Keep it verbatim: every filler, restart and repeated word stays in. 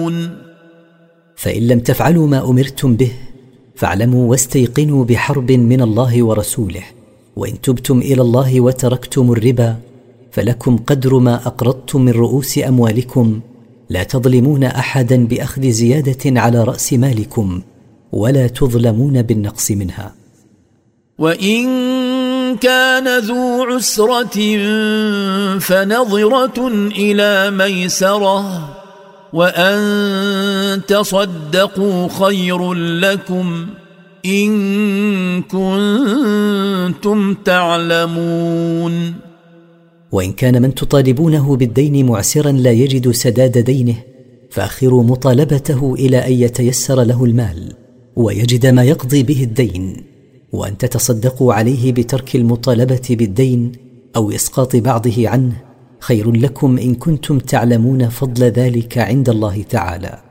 تعلمون. فإن لم تفعلوا ما أمرتم به فاعلموا واستيقنوا بحرب من الله ورسوله، وإن تبتم إلى الله وتركتم الربا فلكم قدر ما أقرضتم من رؤوس أموالكم، لا تظلمون أحدا بأخذ زيادة على رأس مالكم ولا تظلمون بالنقص منها. وإن كان ذو عسرة فنظرة إلى ميسرة وأن تصدقوا خير لكم إن كنتم تعلمون. وإن كان من تطالبونه بالدين معسرا لا يجد سداد دينه فأخروا مطالبته إلى أن يتيسر له المال ويجد ما يقضي به الدين، وأن تتصدقوا عليه بترك المطالبة بالدين أو إسقاط بعضه عنه خير لكم إن كنتم تعلمون فضل ذلك عند الله تعالى.